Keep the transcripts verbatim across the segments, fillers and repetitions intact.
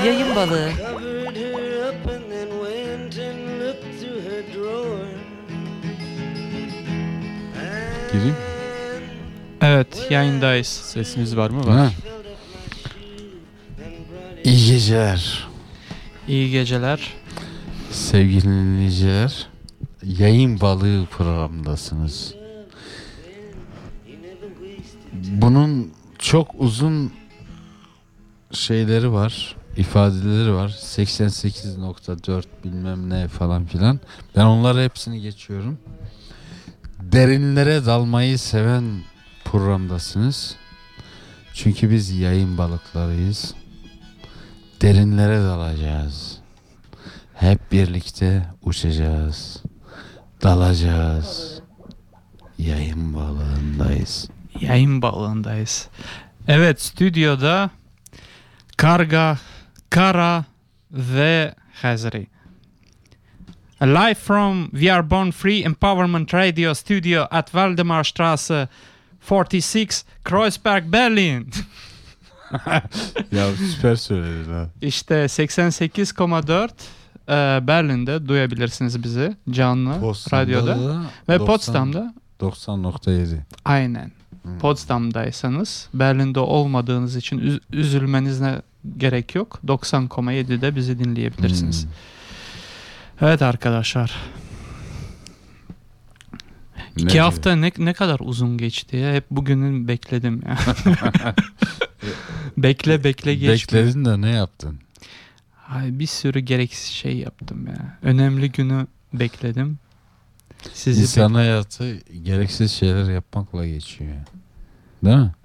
Yayın balığı. Gireyim. Evet, yayındayız. Sesimiz var mı? Var. Ha. İyi geceler. İyi geceler. Sevgili dinleyiciler, yayın balığı programındasınız. Bunun çok uzun şeyleri var, ifadeleri var. seksen sekiz nokta dört bilmem ne falan filan. Ben onları hepsini geçiyorum. Derinlere dalmayı seven programdasınız. Çünkü biz yayın balıklarıyız. Derinlere dalacağız. Hep birlikte uçacağız. Dalacağız. Yayın balığındayız. Yayın balığındayız. Evet, stüdyoda Karga, Kara ve Hazri. Live from We Are Born Free Empowerment Radio Studio at Waldemarstraße kırk altı, Kreuzberg, Berlin. Ya süper söyledin ha. İşte seksen sekiz nokta dört e, Berlin'de duyabilirsiniz bizi canlı Potsdam'da radyoda da ve doksan Potsdam'da doksan nokta yedi. aynen. Hmm. Potsdam'daysanız Berlin'de olmadığınız için üz- üzülmenize gerek yok. doksan nokta yedi'de bizi dinleyebilirsiniz. Hmm. Evet arkadaşlar. Ne İki diyor? hafta ne, ne kadar uzun geçti ya. Hep bugünün bekledim ya. bekle bekle geçmiyor. Bekledin de ne yaptın? Ay, bir sürü gereksiz şey yaptım ya. Önemli günü bekledim. Sizi İnsan hayatı gereksiz şeyler yapmakla geçiyor. Değil mi?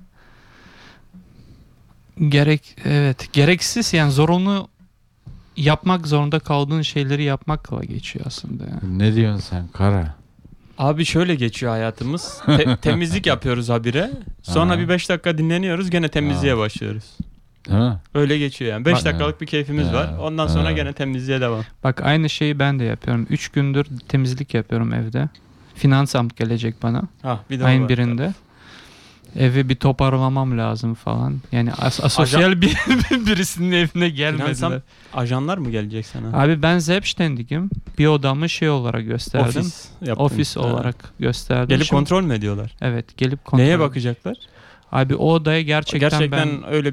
bek- gerek evet gereksiz yani zorunlu yapmak zorunda kaldığın şeyleri yapmakla geçiyor aslında ya. Ne diyorsun sen Kara? Abi şöyle geçiyor hayatımız. Te- temizlik yapıyoruz habire. Sonra Aha. bir beş dakika dinleniyoruz. Gene temizliğe Ha. başlıyoruz. Değil mi? Öyle geçiyor yani. beş Bak- dakikalık bir keyfimiz Ha. var. Ondan sonra Ha. gene temizliğe devam. Bak aynı şeyi ben de yapıyorum. Üç gündür temizlik yapıyorum evde. Finansamt gelecek bana. Ha, bir daha Ayın var. birinde. Evi bir toparlamam lazım falan. Yani as- asosyal bir birisinin evine gelmediler. Finansam- Ajanlar mı gelecek sana? Abi ben selbstständigim. Bir odamı şey olarak gösterdim. Ofis yaptın. Ofis Ha. olarak gösterdim. Gelip Şimdi- kontrol mü ediyorlar? Evet, gelip kontrol. Neye bakacaklar? Abi o odaya gerçekten, Gerçekten ben öyle